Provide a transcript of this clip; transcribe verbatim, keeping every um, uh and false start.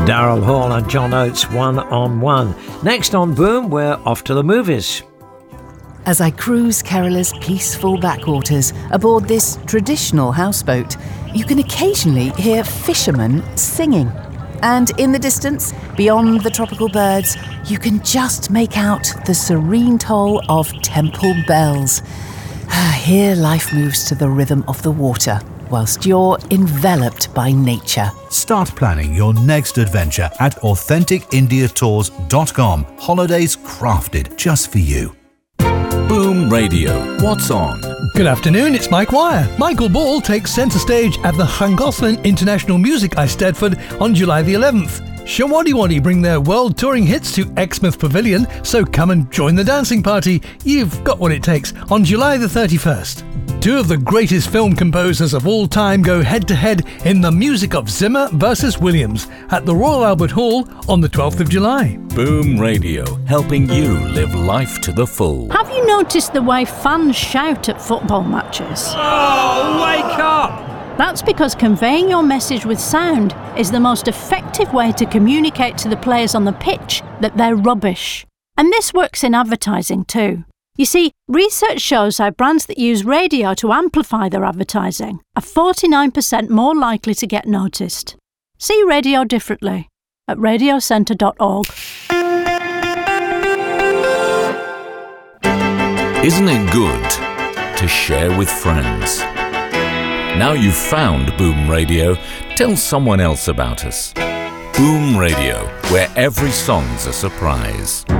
Daryl Hall and John Oates, One on One. Next on Boom, we're off to the movies. As I cruise Kerala's peaceful backwaters aboard this traditional houseboat, you can occasionally hear fishermen singing. And in the distance, beyond the tropical birds, you can just make out the serene toll of temple bells. Here life moves to the rhythm of the water, whilst you're enveloped by nature. Start planning your next adventure at authentic india tours dot com. Holidays crafted just for you. Boom Radio. What's on? Good afternoon, it's Mike Wire. Michael Ball takes centre stage at the Llangollen International Music Eisteddfod on July the eleventh. Showaddywaddy bring their world touring hits to Exmouth Pavilion, so come and join the dancing party. You've got what it takes on July the thirty-first. Two of the greatest film composers of all time go head-to-head in the music of Zimmer versus Williams at the Royal Albert Hall on the twelfth of July. Boom Radio, helping you live life to the full. Have you noticed the way fans shout at football matches? Oh, wake up! That's because conveying your message with sound is the most effective way to communicate to the players on the pitch that they're rubbish. And this works in advertising too. You see, research shows how brands that use radio to amplify their advertising are forty-nine percent more likely to get noticed. See radio differently at radio centre dot org. Isn't it good to share with friends? Now you've found Boom Radio, tell someone else about us. Boom Radio, where every song's a surprise.